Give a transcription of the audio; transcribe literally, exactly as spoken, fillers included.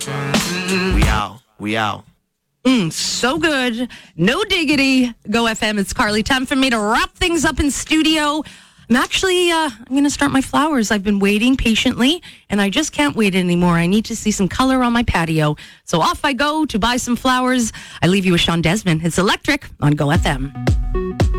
We out. We out. Mm, so good. No diggity. Go F M. It's Carly. Time for me to wrap things up in studio. I'm actually, uh, I'm going to start my flowers. I've been waiting patiently, and I just can't wait anymore. I need to see some color on my patio. So off I go to buy some flowers. I leave you with Sean Desmond. It's Electric on Go F M.